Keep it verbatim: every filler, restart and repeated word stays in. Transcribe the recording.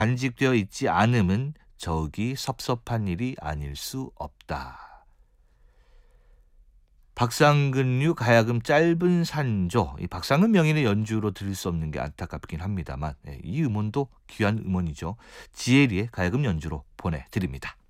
간직되어 있지 않음은 저기 섭섭한 일이 아닐 수 없다. 박상근류 가야금 짧은 산조. 이 박상근 명인의 연주로 들을 수 없는 게 안타깝긴 합니다만 이 음원도 귀한 음원이죠. 지혜리의 가야금 연주로 보내드립니다.